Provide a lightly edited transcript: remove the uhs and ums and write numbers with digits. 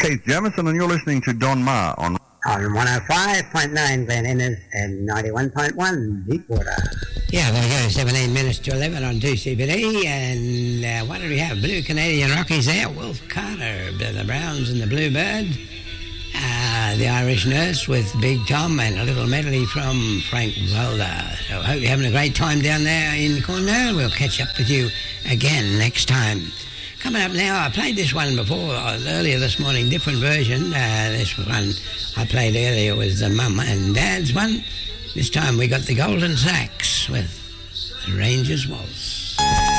Keith Jamison, and you're listening to Don Ma on 105.9 Glen Innes and 91.1 Deepwater. Yeah, there we go, 17 minutes to 11 on 2CBD, and what do we have? Blue Canadian Rockies there, Wolf Carter, the Browns and the Bluebird, the Irish Nurse with Big Tom, and a little medley from Frank Welder. So I hope you're having a great time down there in Cornwall. We'll catch up with you again next time. Coming up now, I played this one before, earlier this morning, different version. This one I played earlier was the Mum and Dad's one. This time we got the Golden Sax with the Rangers Waltz.